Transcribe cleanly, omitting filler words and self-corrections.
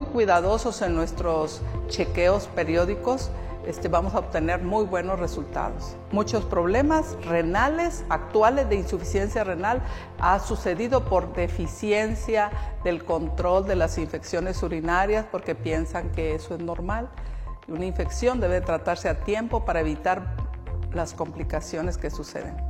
cuidadosos en nuestros chequeos periódicos, vamos a obtener muy buenos resultados. Muchos problemas renales actuales de insuficiencia renal ha sucedido por deficiencia del control de las infecciones urinarias, porque piensan que eso es normal. Una infección debe tratarse a tiempo para evitar las complicaciones que suceden.